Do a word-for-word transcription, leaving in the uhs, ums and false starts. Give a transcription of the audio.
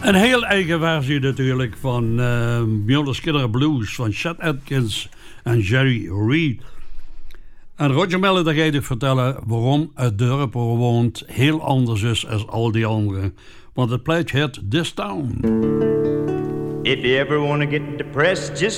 Een heel eigen versie natuurlijk van uh, Beyond Skidder Blues van Chet Atkins en Jerry Reed. En Roger Miller gaat je vertellen waarom het dorp waar hij woont heel anders is dan al die anderen. Want het pleit heet This Town. If you ever want to get depressed, just